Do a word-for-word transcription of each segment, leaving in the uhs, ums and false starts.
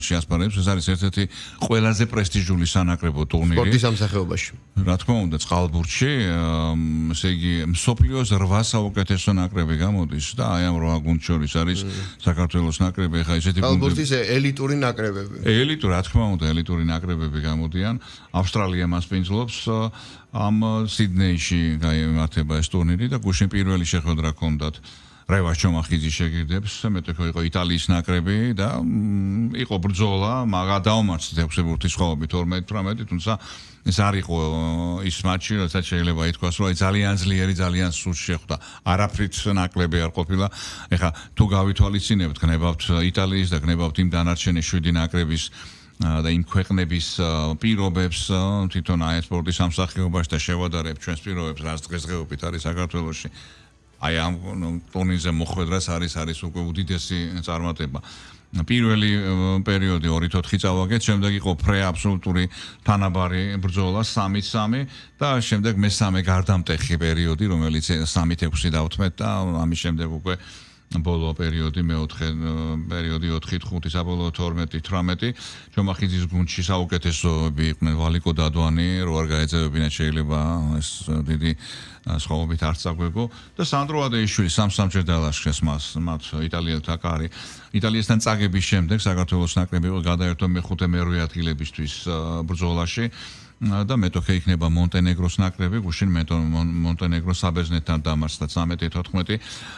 შეასპარებს ეს არის ერთ-ერთი ყველაზე პრესტიჟული სანაკრებო ტურნირი სპორტის სამსახიობაში. რა თქმა უნდა, წყალბურთში, ესე იგი, მსოფლიოს რვა საუკეთესო ნაკრები გამოდის და აი ამ რვა გუნდს შორის არის საქართველოს ნაკრები, ხა ესეთი გუნდები. წყალბურთის ელიტური ნაკრებები. ელიტური, რა თქმა უნდა, ელიტური ნაკრებები გამოდიან. ავსტრალია მასპინძლობს ამ სიდნეიში გაიმართება ეს ტურნირი და გუშინ პირველი შეხვედრა ჰქონდათ რევას ჩომახიძის შეგირდებს, მეტოქე იყო იტალიის ნაკრები და იყო ბრძოლა, მაგრამ დაუმარცხეს ექვსებურთის სხვაობით თორმეტ თვრამეტი, თუმცა ეს არ იყო ის მატჩი, რასაც შეიძლება ითქვას, რომ ძალიან ძლიერი, ძალიან სუსტ შეხვდა. არაფრით ნაკლები არ ყოფილა. ეხლა თუ გავითვალისწინებთ, გნებავთ იტალიის და გნებავთ იმ დანარჩენი შვიდი ნაკრების და იმ ქვეყნების პირობებს თვითონ აი სპორტის სამსახიობაში და შევადარებთ ჩვენს პირობებს, რაც დღესდღეობით არის საქართველოში. აი ამ ტურნირზე მოხვედრას არის არის უკვე უდიდესი წარმატება. პირველი პერიოდი ორი ოთხი წავაგეთ, შემდეგ იყო პრე აბსოლუტური თანაბარი ბრძოლა სამი სამი და შემდეგ მესამე გარდამტეხი პერიოდი, რომელიც სამი ექვსი დავთმეთ და ამის შემდეგ უკვე ბოლო პერიოდი მეოთხე პერიოდი ოთხი ხუთი საბოლოო თორმეტი თვრამეტი ჩომახიძის გუნდში საუკეთესოები იყვნენ ვალიკო დადვანი, რო არ გაეძევებინათ შეიძლება ეს დიდი სხვაობით არც აგვეგო და სანდრო ადეიშვილი სამ-სამჯერ დალაშქრეს მას მათ იტალიელთა კარი. იტალიასთან წაგების შემდეგ საქართველოს ნაკრები იყო გადაერთო მეხუთე მერვე ადგილებისთვის ბრძოლაში. და მეტოქე იქნება მონტენეგროს ნაკრები, გუშინ მონტენეგრო საბერძნეთთან დამარცხდა ცამეტი თოთხმეტი.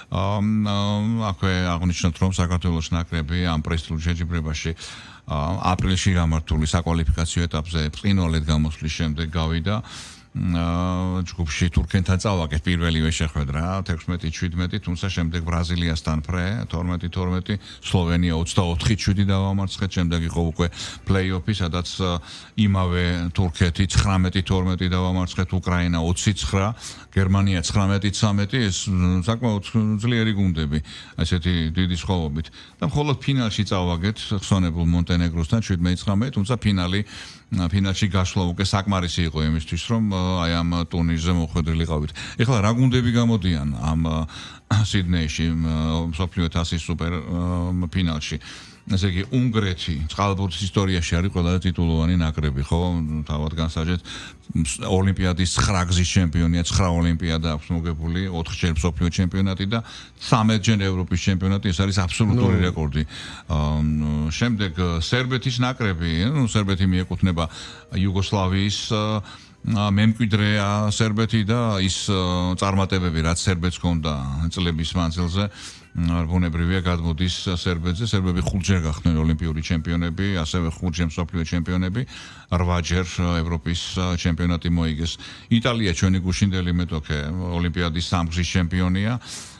აქვე აღნიშნოთ, რომ საქართველოს ნაკრები ამ პრესტიჟულ შეჯიბრებაში აპრილში გამართული საკვალიფიკაციო ეტაპზე წინვალედ გამოსვლის შემდეგ გავიდა. ჯგუფში თურქეთთან წავაგეთ პირველივე შეხვედრა ექვსმეტი შვიდმეტი, თუმცა შემდეგ ბრაზილიასთან პრე თორმეტი თორმეტი, სლოვენია ოცდაოთხი შვიდი დავამარცხეთ, შემდეგ იყო უკვე პლეი-ოფი, სადაც იმავე თურქეთი ცხრამეტი თორმეტი დავამარცხეთ, უკრაინა ოცი ცხრა, გერმანია ცხრამეტი ცამეტი, ეს საკმაოდ ძლიერი გუნდები, ასეთი დიდი სხვაობით. და მხოლოდ ფინალში წავაგეთ ხსონებულ მონტენეგროსთან შვიდმეტი ცხრამეტი, თუმცა ფინალი ფინალში გასვლა უკვე საკმარისი იყო იმისთვის, რომ აი ამ ტურნირზე მოხვედრილი ყავით. ეხლა რა გუნდები გამოდიან ამ სიდნეიში მსოფლიო თასის სუპერ ფინალში? ესე იგი, უნგრეთი წყალბურთის ისტორიაში არის ყველაზე ტიტულოვანი ნაკრები, ხო? თავად განსაჯეთ, ოლიმპიადის ცხრა გზის ჩემპიონია, ცხრა ოლიმპიადა აქვს მოგებული, ოთხჯერ მსოფლიო ჩემპიონატი და ცამეტჯერ ევროპის ჩემპიონატი, ეს არის აბსოლუტური რეკორდი. შემდეგ სერბეთის ნაკრები, ნუ სერბეთი მიეკუთვნება იუგოსლავიის მემკვიდრე სერბეთი და ის წარმატებები, რაც სერბეთს ჰქონდა წლების მანძილზე, ბუნებრივია გადმოდის სერბეთზე. სერბები ხუთჯერ გახდნენ ოლიმპიური ჩემპიონები, ასევე ხუთჯერ მსოფლიო ჩემპიონები, რვაჯერ ევროპის ჩემპიონატი მოიგეს. იტალია ჩვენი გუშინდელი მეტოქე ოლიმპიადის სამგზის ჩემპიონია.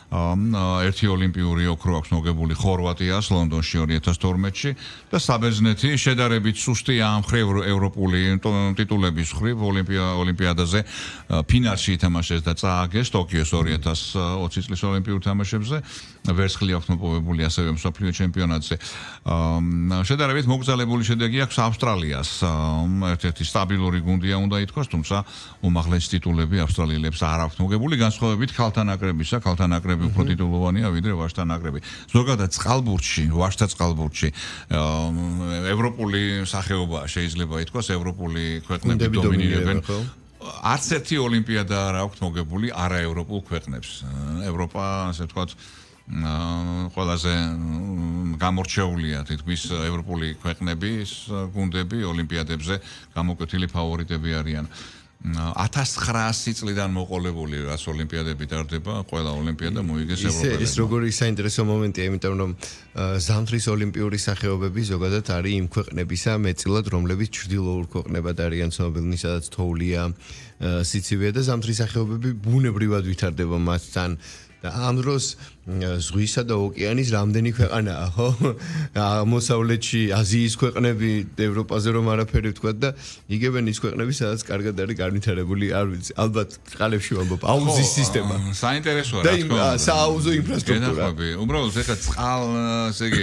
ერთი ოლიმპიური ოქრო აქვს მოგებული ხორვატიას ლონდონში ორი ათას თორმეტში და საბერძნეთი შედარებით სუსტია ამ ხრივ ევროპული ტიტულების ხრივ ოლიმპიადაზე ფინალში ითამაშეს და წააგეს ტოკიოს ორი ათას ოცი წლის ოლიმპიურ თამაშებზე, ვერცხლი აქვს მოპოვებული ასევე მსოფლიო ჩემპიონატზე. შედარებით მოგზალებული შედეგი აქვს ავსტრალიას, ერთ-ერთი სტაბილური გუნდია უნდა ითქვას, თუმცა უმაღლესი ტიტულები ავსტრალიელებს არ აქვს მოგებული, განსხვავებით ქალთა ნაკრებისა, ქალთა ნაკრები უფრო ტიტულოვანია ვიდრე ვაჟთა ნაკრები. ზოგადად წყალბურთში, ვაჟთა წყალბურთში ევროპული სახეობაა შეიძლება ითქვას, ევროპული ქვეყნები დომინირებენ. არც ერთი ოლიმპიადა არ აქვს მოგებული არაევროპულ ქვეყნებს. ევროპა, ასე ვთქვათ, ყველაზე გამორჩეულია თითქმის ევროპული ქვეყნების გუნდები ოლიმპიადებზე გამოკვეთილი ფავორიტები არიან. ათას ცხრაასი წლიდან მოყოლებული რაც ოლიმპიადები ტარდება, ყველა ოლიმპიადა მოიგეს ევროპელებმა. ის როგორი საინტერესო მომენტია, იმიტომ რომ ზამთრის ოლიმპიური სახეობები ზოგადად არის იმ ქვეყნებისა მეტწილად, რომლებიც ჩრდილოურ ქვეყნებად არიან ცნობილნი, სადაც თოვლია, სიცივეა და ზამთრის სახეობები ბუნებრივად ვითარდება მასთან. და ამ დროს ზღვისა და ოკეანის რამდენი ქვეყანაა, ხო? აღმოსავლეთში აზიის ქვეყნები, ევროპაზე რომ არაფერი ვთქვათ და იგებენ ის ქვეყნები, სადაც კარგად არის განვითარებული, არ ვიცი, ალბათ წყალებში ვამბობ, აუზის სისტემა. საინტერესოა რა თქმა უნდა. და სააუზო ინფრასტრუქტურა. უბრალოდ ეხლა წყალ, ესე იგი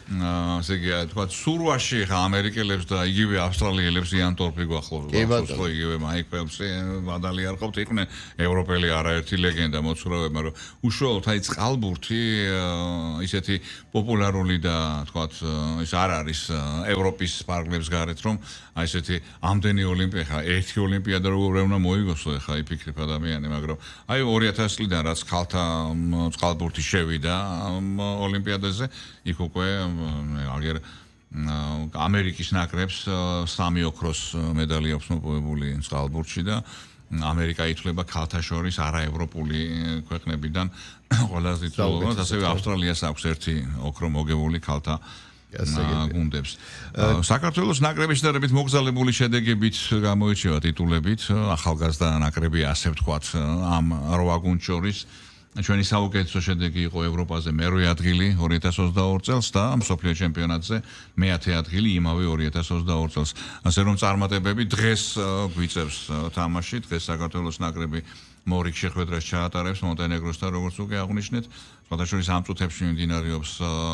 ასე იგი თქვა სურვაში ხა ამერიკელებს და იგივე ავსტრალიელებს იან ტორპი გვახლოვდა ხო იგივე მაიკ ფელპსი ვადალი არ ყოფთ იყვნენ ევროპელი არაერთი ლეგენდა მოცურავე მაგრამ უშუალოდ აი წყალბურთი ისეთი პოპულარული და თქვა ის არ არის ევროპის პარკლებს გარეთ რომ აი ესეთი ამდენი ოლიმპია ხა ერთი ოლიმპიადა როგორ უნდა მოიგოსო ხა იფიქრებ ადამიანი მაგრამ აი ორი ათასი წლიდან რაც ქალთა წყალბურთი შევიდა ოლიმპიადაზე იქ უკვე აგერ ამერიკის ნაკრებს სამი ოქროს მედალი აქვს მოპოვებული წყალბურთში და ამერიკა ითვლება ქალთა შორის არაევროპული ქვეყნებიდან ყველაზე ძლიერ ასევე ავსტრალიას აქვს ერთი ოქრო მოგებული ქალთა გუნდებს. საქართველოს ნაკრების შედარებით მოგზაურებული შედეგებით გამოირჩევა ტიტულებით ახალგაზრდა ნაკრები ასე ვთქვათ ამ რვა გუნდს შორის ჩვენი საუკეთესო შედეგი იყო ევროპაზე მერვე ადგილი ორი ათას ოცდაორი წელს და მსოფლიო ჩემპიონატზე მეათე ადგილი იმავე ორი ათას ოცდაორი წელს. ასე რომ წარმატებები დღეს გვიწევს თამაში, დღეს საქართველოს ნაკრები მორიგ შეხვედრას ჩაატარებს მონტენეგროსთან, როგორც უკვე აღნიშნეთ, სხვადასხვა ამ წუთებში მიმდინარეობს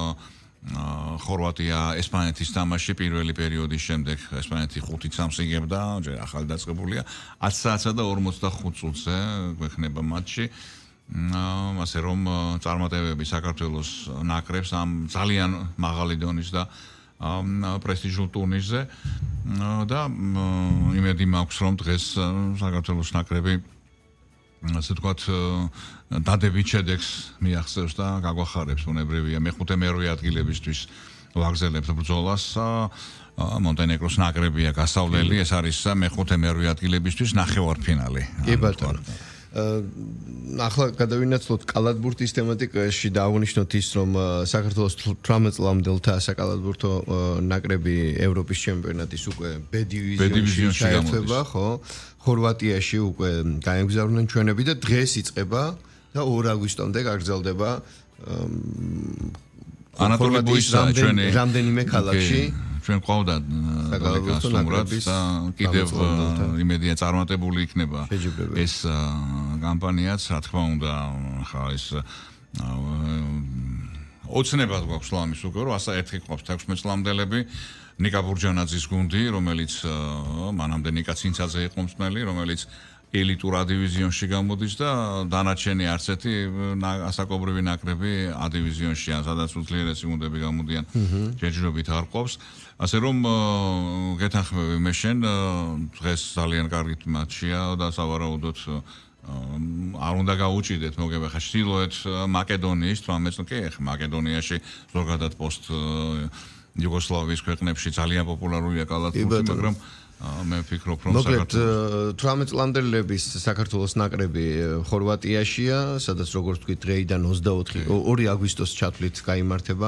ხორვატია ესპანეთის თამაში პირველი პერიოდის შემდეგ ესპანეთი ხუთი სამს იგებდა, ჯერ ახალი დაწყებულია ათი საათსა და ორმოცდახუთ წუთზე გვექნება მატჩი. ასე რომ წარმატებები საქართველოს ნაკრებს ამ ძალიან მაღალი დონის და პრესტიჟულ ტურნირზე და იმედი მაქვს რომ დღეს საქართველოს ნაკრები ასე ვთქვათ დადებით შედეგს მიაღწევს და გაგვახარებს უნებრივია მეხუთე მერვე ადგილებისთვის ვაგზელებთ ბრძოლას მონტენეგროს ნაკრებია გასავლელი ეს არის მეხუთე მერვე ადგილებისთვის ნახევარფინალი. კი ბატონო. ახლა გადავინაცვლოთ კალათბურთის თემატიკაში და აღნიშნოთ ის რომ საქართველოს თვრამეტ წლამდელთა საკალათბურთო ნაკრები ევროპის ჩემპიონატის უკვე B დივიზიონში შეერთება, ხო? ხორვატიაში უკვე გაემგზავრნენ ჩვენები და დღეს იწყება და ორ აგვისტომდე გაგრძელდება ანატოლიის ჩვენი რამდენიმე ქალაქში ჩვენ ყავდა საკალათბურთო და კიდევ იმედია წარმატებული იქნება ეს კამპანიაც რა თქმა უნდა ხა ეს ოცნებად გვაქვს ლამის უკვე რომ ასა ერთი ყავს ექვსმეტ წლამდელები ნიკა ბურჯანაძის გუნდი რომელიც მანამდე ნიკა ცინცაძე იყო მსმელი რომელიც ელიტურ A დივიზიონში გამოდის და დანარჩენი არც ერთი ასაკობრივი ნაკრები A დივიზიონშია, სადაც უძლიერესი გუნდები გამოდიან, ჯერჯერობით არ ყოფს. ასე რომ გეთანხმები მე შენ დღეს ძალიან კარგი მატჩია და სავარაუდოდ არ უნდა გაუჭიდეთ მოგება ხა ჩრდილოეთ მაკედონიის თვრამეტ კი ხა მაკედონიაში ზოგადად პოსტ იუგოსლავიის ქვეყნებში ძალიან პოპულარულია კალათბურთი, მაგრამ მე ვფიქრობ რომ საქართველოს თვრამეტ წლამდელების საქართველოს ნაკრები ხორვატიაშია, სადაც როგორც ვთქვით დღეიდან ოცდაოთხი ორი აგვისტოს ჩათვლით გაიმართება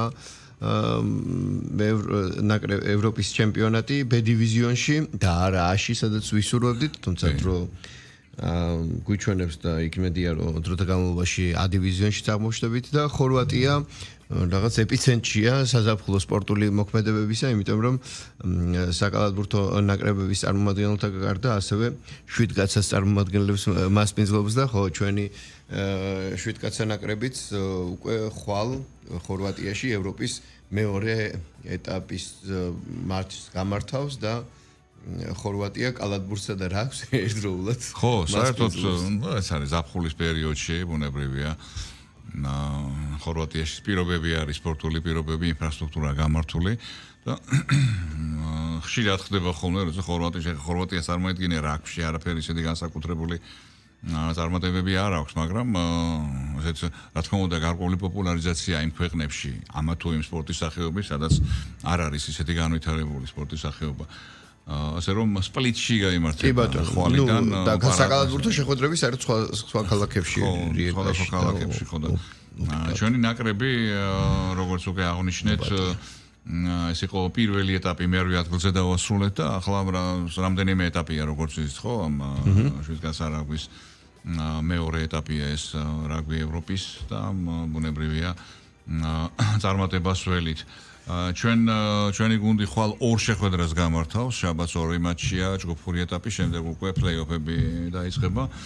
ევროპის ჩემპიონატი B დივიზიონში და არა A-ში, სადაც ვისურვებდით, თუმცა დრო გვიჩვენებს და იქ იმედია რომ დროთა განმავლობაში A დივიზიონში აღმოჩნდებით და ხორვატია რაღაც ეპიცენტრია საზაფხულო სპორტული მოქმედებებისა, იმიტომ რომ საკალათბურთო ნაკრებების წარმომადგენელთა გარდა ასევე შვიდ კაცას წარმომადგენლებს მასპინძლობს და ხო ჩვენი შვიდ კაცა ნაკრებიც უკვე ხვალ ხორვატიაში ევროპის მეორე ეტაპის მატჩს გამართავს და ხორვატია კალათბურთსა და რაგბს ერთდროულად ხო საერთოდ ეს არის ზაფხულის პერიოდში ბუნებრივია ხორვატიაში პირობები არის სპორტული პირობები ინფრასტრუქტურა გამართული და ხშირად ხდება ხოლმე რომ ხორვატიაში ხორვატიას წარმოედგინე რაგბში არაფერი ისეთი განსაკუთრებული წარმატებები არ აქვს, მაგრამ ესეც რა თქმა უნდა გარკვეული პოპულარიზაცია იმ ქვეყნებში ამა თუ იმ სპორტის სახეობის, სადაც არ არის ისეთი განვითარებული სპორტის სახეობა. ასე რომ სპლიტში გაიმართება ხვალიდან და საკალათბურთო შეხვედრები საერთოდ სხვა სხვა ქალაქებში რიეტაში ქალაქებში ხო და ჩვენი ნაკრები როგორც უკვე აღნიშნეთ ეს იყო პირველი ეტაპი მერვე ადგილზე დავასრულეთ და ახლა რამდენიმე ეტაპია როგორც ის ხო ამ შვიდკაცა რაგბის მეორე ეტაპია ეს რაგბი ევროპის და ბუნებრივია წარმატებას ველით ჩვენ ჩვენი გუნდი ხვალ ორ შეხვედრას გამართავს, შაბათს ორი მატჩია, ჯგუფური ეტაპი, შემდეგ უკვე პლეი-ოფები დაიწყება.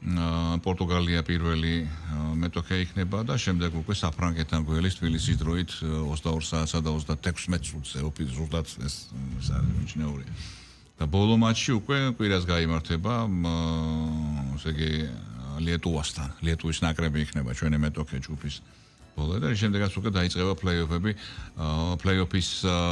პორტუგალია პირველი მეტოქე იქნება და შემდეგ უკვე საფრანგეთთან გველის თბილისის დროით ოცდაორ საათსა და ოცდათექვსმეტ წუთზე ოფიციალურად ეს ეს არის მიჩნეული. და ბოლო მატჩი უკვე კვირას გაიმართება, ესე იგი ლიეტუვასთან. ლიეტუვის ნაკრები იქნება ჩვენი მეტოქე ჯგუფის ბოლო და შემდეგაც უკვე დაიწყება პლეი-ოფები, პლეი-ოფის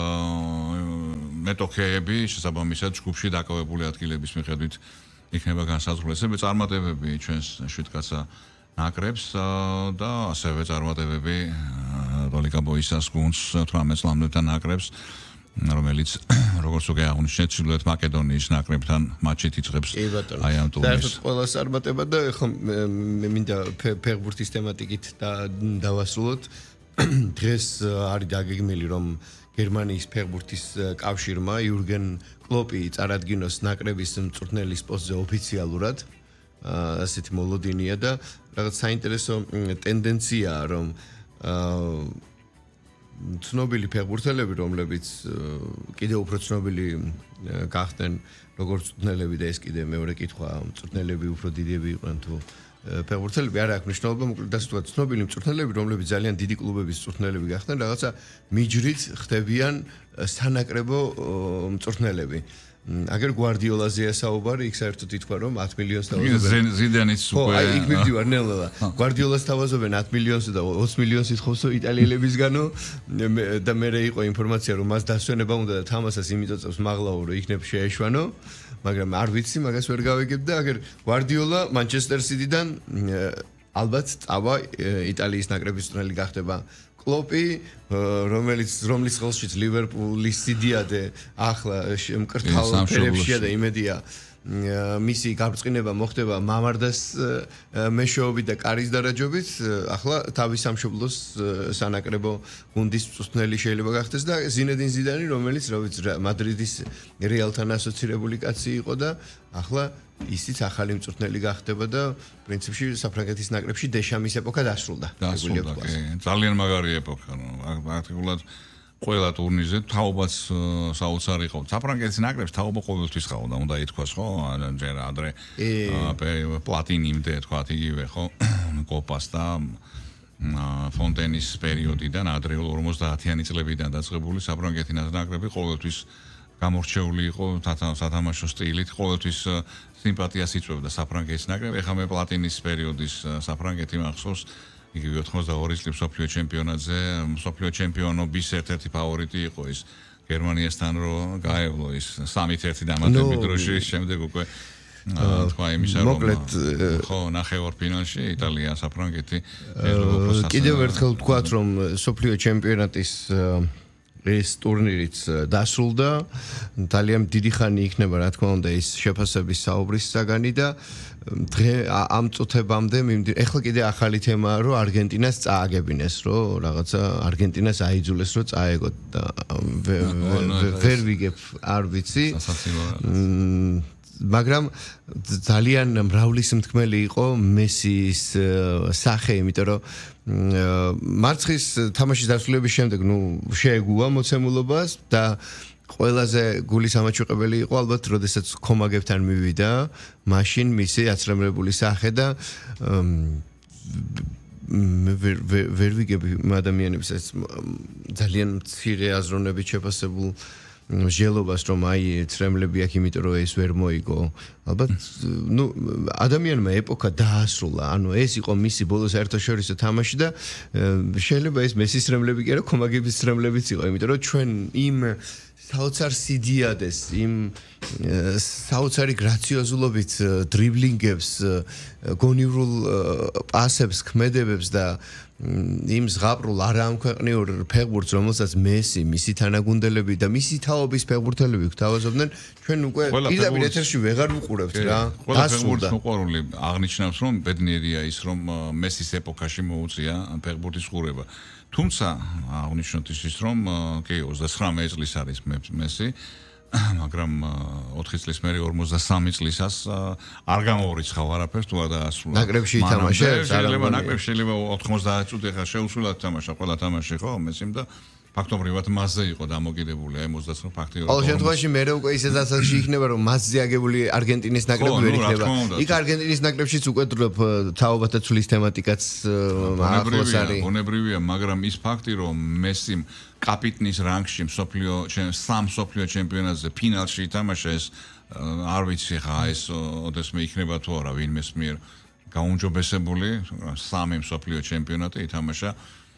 მეტოქეები შესაბამისად ჯგუფში დაკავებული ადგილების მიხედვით იქნება განსაზღვრული წარმატებები ჩვენს შვიდკაცა ნაკრებს და ასევე წარმატებები როლიკა ბოისას გუნდს თვრამეტ წლამდეთან ნაკრებს რომელიც როგორც უკვე აღნიშნეთ ჩრდილოეთ მაკედონიის ნაკრებთან მატჩით იწყებს აი ამ ტურნირს. საერთოდ ყველა წარმატება და ხო მე მინდა ფეხბურთის თემატიკით დავასრულოთ. დღეს არის დაგეგმილი რომ გერმანიის ფეხბურთის კავშირმა იურგენ კლოპი წარადგინოს ნაკრების მწვრთნელის პოსტზე ოფიციალურად. ასეთი მოლოდინია და რაღაც საინტერესო ტენდენციაა რომ ცნობილი ფეხბურთელები რომლებიც კიდევ უფრო ცნობილი გახდნენ როგორც მწვრთნელები და ეს კიდე მეორე კითხვა მწვრთნელები უფრო დიდები იყვნენ თუ ფეხბურთელები არ აქვს მნიშვნელობა მოკლედ ასე ვთქვათ ცნობილი მწვრთნელები რომლებიც ძალიან დიდი კლუბების მწვრთნელები გახდნენ რაღაცა მიჯრით ხდებიან სანაკრებო მწვრთნელები აგერ გვარდიოლაზეა საუბარი იქ საერთოდ ითქვა რომ ათ მილიონს თავაზობენ ზიდანიც უკვე აი იქ მივდივარ ნელა გვარდიოლას თავაზობენ ათ მილიონს და ოცს მილიონს ითხოვსო იტალიელებისგანო და მე იყო ინფორმაცია რომ მას დასვენება უნდა და თამასას იმიტომ წავს მაღლაო რომ იქნებ შეეშვანო მაგრამ არ ვიცი მაგას ვერ გავიგებ და აგერ გვარდიოლა მანჩესტერ სიტიდან ალბათ წავა იტალიის ნაკრების მწვრთნელი გახდება კლოპი რომელიც რომლის ხელშიც ლივერპულის სიდიადე ახლა მკრთალ ფერებშია და იმედია მისი გაბრწყინება მოხდება მამარდას მეშვეობით და კარის დარაჯობით ახლა თავის სამშობლოს სანაკრებო გუნდის მწვრთნელი შეიძლება გახდეს და ზინედინ ზიდანი რომელიც რა ვიცი მადრიდის რეალთან ასოცირებული კაცი იყო და ახლა ისიც ახალი მწვრთნელი გახდება და პრინციპში საფრანგეთის ნაკრებში დეშამის ეპოქა დასრულდა. დასრულდა, კი. ძალიან მაგარი ეპოქა, პრაქტიკულად ყველა ტურნირზე თაობაც საოცარი იყო. საფრანგეთის ნაკრებს თაობა ყოველთვის ყავდა, უნდა ითქვას, ხო? ჯერ ადრე პლატინიმდე თქვა იგივე, ხო? კოპას და ფონტენის პერიოდიდან ადრეულ ორმოცდაათიანი წლებიდან დაწყებული საფრანგეთის ნაკრები ყოველთვის გამორჩეული იყო სათამაშო სტილით, ყოველთვის სიმპათიას იწვევდა საფრანგეთის ნაკრები. ეხლა მე პლატინის პერიოდის საფრანგეთი მახსოვს, იგივე ოცდაორი წლის მსოფლიო ჩემპიონატზე, მსოფლიო ჩემპიონობის ერთ-ერთი ფავორიტი იყო ის გერმანიასთან რომ გაევლო ის სამით ერთი დამატებით დროში, შემდეგ უკვე თქვა იმისა რომ ხო ნახევარფინალში იტალია საფრანგეთი კიდევ ერთხელ ვთქვათ რომ მსოფლიო ჩემპიონატის ეს ტურნირიც დასრულდა. ძალიან დიდი ხანი იქნება, რა თქმა უნდა, ის შეფასების საუბრის საგანი და დღე ამ წუთებამდე მიმდიოდა. ეხლა კიდე ახალი თემაა, რომ არგენტინას წააგებინეს, რომ რაღაცა არგენტინას აიძულეს, რომ წაეგოთ და ვერ ვიგებ, არ ვიცი. მაგრამ ძალიან მრავლისმთქმელი იყო მესის სახე, იმიტომ რომ მარცხის თამაშის დასრულების შემდეგ, ნუ შეეგუა მოცემულობას და ყველაზე გულის ამაჩუყებელი იყო ალბათ, როდესაც კომაგებთან მივიდა, მაშინ მისი აცრემლებული სახე და ვერ ვერ ვიგებ ადამიანებს ეს ძალიან მცირე აზროვნებით შეფასებულ ჟელობას რომ აი ცრემლები აქვს იმიტომ რომ ეს ვერ მოიგო ალბათ ნუ ადამიანმა ეპოქა დაასრულა ანუ ეს იყო მისი ბოლო საერთაშორისო თამაში და შეიძლება ეს მესის ცრემლები კი არა კომაგების ცრემლებიც იყო იმიტომ რომ ჩვენ იმ საოცარ სიდიადეს იმ საოცარი გრაციოზულობით დრიბლინგებს გონივრულ პასებს ქმედებებს და იმ ზღაპრულ არამქვეყნიურ ფეხბურთს რომელსაც მესი მისი თანაგუნდელები და მისი თაობის ფეხბურთელები გვთავაზობდნენ ჩვენ უკვე პირდაპირ ეთერში ვეღარ ვუყურებთ რა დასრულდა მოყვარული აღნიშნავს რომ ბედნიერია ის რომ მესის ეპოქაში მოუწია ფეხბურთის ყურება თუმცა აღნიშნოთ ის რომ კი ოცდაცხრამეტ წლის არის მესი მაგრამ ოთხი წლის მერე ორმოცდასამი წლისას არ გამოურიცხავ არაფერს თუ არ დაასრულა. ნაკრებში ითამაშა, შეიძლება ნაკრებში შეიძლება ოთხმოცდაათი წუთი ხა შეუსულად თამაშა ყველა თამაში ხო, მესიმ და ფაქტობრივად მასზე იყო დამოკიდებული აი ოცდაათი ფაქტიურად. ყოველ შემთხვევაში მე უკვე ისეთ ასაკში იქნება რომ მასზე აგებული არგენტინის ნაკრები ვერ იქნება. იქ არგენტინის ნაკრებშიც უკვე თაობათა ცვლის თემატიკაც ახლოს არის. ბუნებრივია, მაგრამ ის ფაქტი რომ მესიმ კაპიტნის რანგში მსოფლიო სამ მსოფლიო ჩემპიონატზე ფინალში ითამაშა ეს არ ვიცი ხა ეს ოდესმე იქნება თუ არა ვინმეს მიერ გაუმჯობესებული სამი მსოფლიო ჩემპიონატი ითამაშა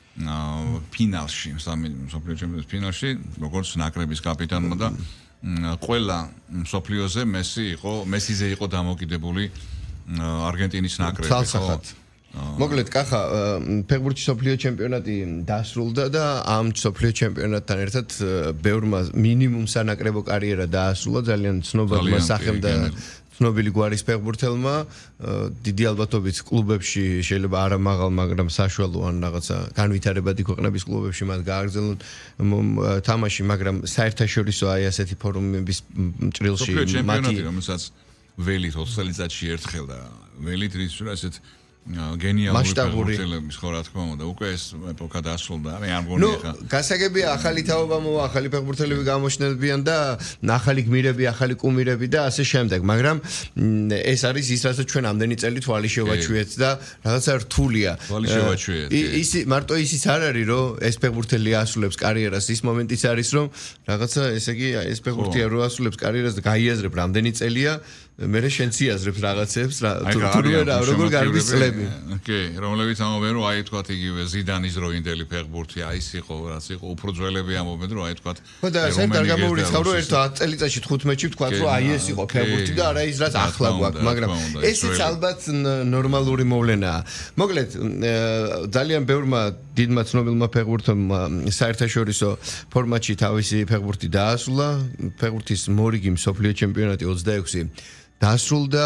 ფინალში, სამი მსოფლიო ჩემპიონატის ფინალში, როგორც ნაკრების კაპიტანმა და ყველა მსოფლიოზე მესი იყო, მესიზე იყო დამოკიდებული არგენტინის ნაკრები. თალსახად. მოკლედ, კახა, ფეხბურთის მსოფლიო ჩემპიონატი დასრულდა და ამ მსოფლიო ჩემპიონატთან ერთად ბევრმა მინიმუმ სანაკრებო კარიერა დაასრულა, ძალიან ცნობილმა სახემ და ცნობილი გვარის ფეხბურთელმა, დიდი ალბათობით კლუბებში შეიძლება არა მაღალ, მაგრამ საშუალო ან რაღაცა განვითარებადი ქვეყნების კლუბებში მათ გააგრძელონ თამაში, მაგრამ საერთაშორისო აი ასეთი ფორუმების ჭრილში მათი რომელსაც ველით ოცი წელიწადში ერთხელ და ველით რის ასეთ გენიალური ფეხბურთელების ხო რა თქმა უნდა უკვე ეს ეპოქა დასრულდა მე არ მგონია ხა ნუ გასაგებია ახალი თაობა მოვა ახალი ფეხბურთელები გამოჩნდებიან და ახალი გმირები ახალი კუმირები და ასე შემდეგ მაგრამ ეს არის ის რასაც ჩვენ ამდენი წელი თვალი შევაჩვიეთ და რაღაცა რთულია თვალი შევაჩვიეთ ის მარტო ისიც არ არის რომ ეს ფეხბურთელი ასრულებს კარიერას ის მომენტიც არის რომ რაღაცა ესე იგი ეს ფეხბურთელი რო ასრულებს კარიერას და გაიაზრებ რამდენი წელია მე შენ ციაზრებს რაღაცებს რა თურმე რა როგორ გარბის წლები კი რომლებიც ამობენ რომ აი თქვათ იგივე ზიდანის დროინდელი ფეხბურთი აი ის იყო რაც იყო უფრო ძველები ამობენ რომ აი თქვათ ხო და საერთოდ არ გამოურიცხავ რომ ერთ ათი წელიწადში თხუთმეტში თქვათ რომ აი ეს იყო ფეხბურთი და არა ის რაც ახლა გვაქვს მაგრამ ესეც ალბათ ნორმალური მოვლენაა მოკლედ ძალიან ბევრმა დიდმა ცნობილმა ფეხბურთელმა საერთაშორისო ფორმატში თავისი ფეხბურთი დაასრულა ფეხბურთის მორიგი მსოფლიო ჩემპიონატი ოცდაექვსი დასრულდა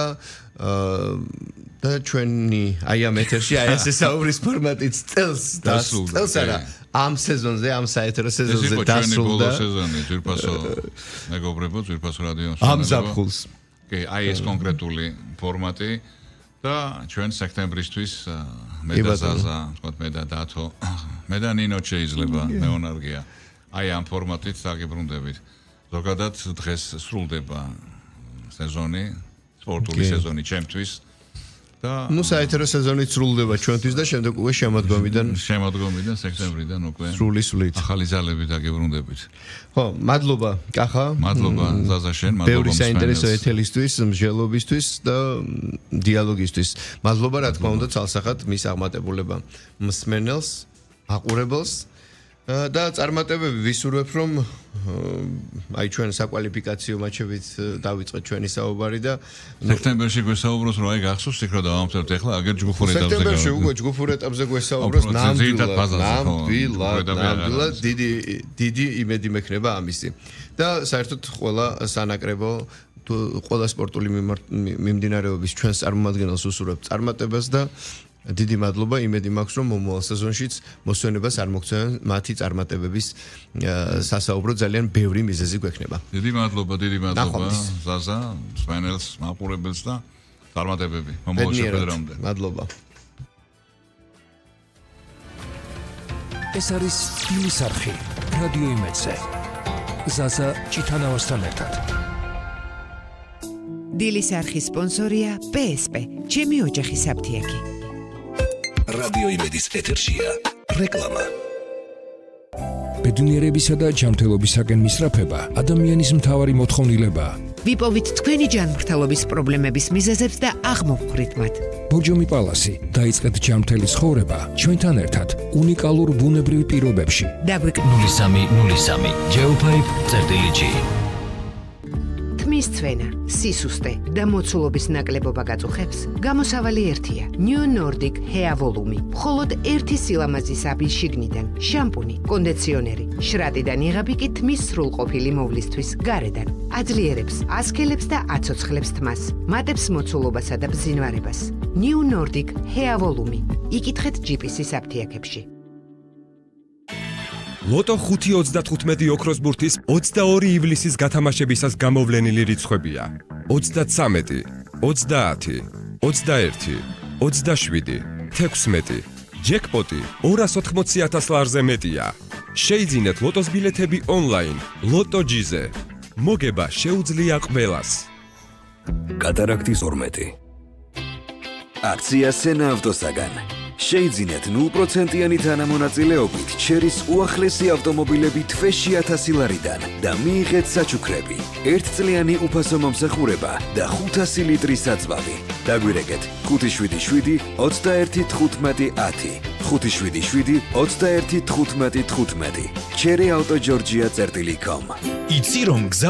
და ჩვენი აი ამ ეთერში აი ეს საუბრის ფორმატიც წელს დასრულდა წელს არა ამ სეზონზე ამ საერთო სეზონზე დასრულდა ეს იყო ჩვენი ბოლო სეზონი ძვირფასო მეგობრებო ძვირფასო რადიო ამ ზაფხულს კი აი ეს კონკრეტული ფორმატი და ჩვენ სექტემბრისთვის მე და ზაზა თქვათ მე და დათო მე და ნინო შეიძლება მეონარგია აი ამ ფორმატით დაგიბრუნდებით ზოგადად დღეს სრულდება სეზონი, სპორტული სეზონი ჩემთვის და ნუ საერთო სეზონი სრულდება ჩვენთვის და შემდეგ უკვე შემოდგომიდან შემოდგომიდან სექტემბრიდან უკვე სრული სვლით ახალი ძალები დაგიბრუნდებით. ხო, მადლობა კახა. მადლობა ზაზა შენ, მადლობა ბევრი საინტერესო ეთელისთვის, მსჯელობისთვის და დიალოგისთვის. მადლობა რა თქმა უნდა ცალსახად მის აღმატებულება მსმენელს, აყურებელს და წარმატებები ვისურვებ რომ აი ჩვენ საკვალიფიკაციო მატჩებით დავიწყეთ ჩვენი საუბარი და სექტემბერში გვესაუბროს რომ აი გახსოვს იქ რომ დავამთავრეთ ახლა აგერ ჯგუფურ ეტაპზე სექტემბერში უკვე ჯგუფურ ეტაპზე გვესაუბროს ნამდვილად ნამდვილად დიდი დიდი იმედი მექნება ამისი და საერთოდ ყველა სანაკრებო ყველა სპორტული მიმდინარეობის ჩვენს წარმომადგენელს უსურვებ წარმატებას და დიდი მადლობა იმედი მაქვს რომ მომავალ სეზონშიც მოსვენებას არ მოგცემენ მათი წარმატებების სასაუბრო ძალიან ბევრი მიზეზი გვექნება. დიდი მადლობა, დიდი მადლობა ზაზა, სპენელს, მაყურებელს და წარმატებები მომავალ შეხვედრამდე. მადლობა. ეს არის სტილის არხი, რადიო იმედზე. ზაზა ჭიტანავასთან ერთად. დილის არხის სპონსორია პე ეს პე, ჩემი ოჯახის აფთიაქი. რადიო იმედის ეთერშია რეკლამა. ბედნიერებისა და ჯანმრთელობისაკენ მისწრაფება ადამიანის მთავარი მოთხოვნილებაა. ვიპოვით თქვენი ჯანმრთელობის პრობლემების მიზეზებს და აღმოვხვრით მათ. ბორჯომი პალასი დაიწყეთ ჯანმრთელი ცხოვრება ჩვენთან ერთად უნიკალურ ბუნებრივ პირობებში. დაგვიკვირდით ნული სამი ნული სამი ჯეოფაიფ წერტილი ჯი. თმის ცვენა, სისუსტე და მოცულობის ნაკლებობა გაწუხებს, გამოსავალი ერთია. New Nordic Hair Volume. მხოლოდ ერთი სილამაზის აბი შიგნიდან, შამპუნი, კონდიციონერი, შრატიდან იღები კი თმის სრულყოფილი მოვლისთვის გარედან. აძლიერებს, ასქელებს და აცოცხლებს თმას, მატებს მოცულობასა და ბზინვარებას. New Nordic Hair Volume. იკითხეთ ჯი პი სის აფთიაქებში. ლოტო ხუთი ოცდათხუთმეტი ოქროს ბურთის ოცდაორი ივლისის გათამაშებისას გამოვლენილი რიცხვებია. ოცდაცამეტი, ოცდაათი, ოცდაერთი, ოცდაშვიდი, თექვსმეტი. ჯეკპოტი ორას ოთხმოცი ათას ლარზე მეტია. შეიძინეთ ლოტოს ბილეთები ონლაინ. ლოტოჯიზე. მოგება შეუძლია ყველას. კატარაქტის ორმეტი. აქცია სენა ავტოსაგან. შეიძინეთ ნულ პროცენტიანი თანამონაწილეობით ჩერის უახლესი ავტომობილები თვეში ათასი ლარიდან და მიიღეთ საჩუქრები, ერთწლიანი უფასო მომსახურება და ხუთასი ლიტრის საწვავი. დაგვირეკეთ ხუთი შვიდი შვიდი ოცდაერთი თხუთმეტი ათი, ხუთი შვიდი შვიდი ოცდაერთი თხუთმეტი თხუთმეტი. ჩერი ავტო ჯორჯია წერტილი კომ. იცი რომ გზა